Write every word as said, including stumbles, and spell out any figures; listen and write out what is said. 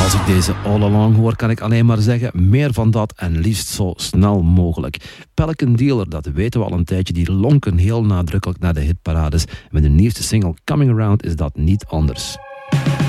Als ik deze All Along hoor, kan ik alleen maar zeggen, meer van dat en liefst zo snel mogelijk. Pelican Dealer, dat weten we al een tijdje, die lonken heel nadrukkelijk naar de hitparades. Met de nieuwste single Coming Around is dat niet anders.